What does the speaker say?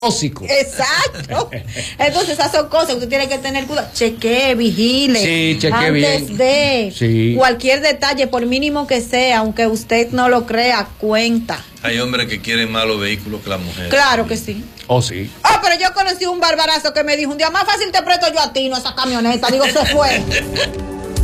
tóxico. Exacto. Entonces esas son cosas que usted tiene que tener cuidado. Chequee, vigile. Sí, chequee antes bien. de Sí. cualquier detalle, por mínimo que sea, aunque usted no lo crea, cuenta. Hay hombres que quieren más los vehículos que las mujeres. Claro que sí. Oh, sí. Ah, pero yo conocí un barbarazo que me dijo un día, más fácil te presto yo a ti, no esa camioneta. Digo, se fue.